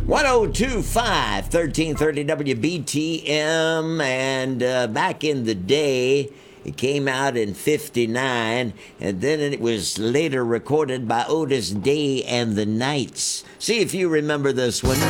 1025 1330 WBTM, and back in the day, it came out in 59, and then it was later recorded by Otis Day and the Knights. See if you remember this one.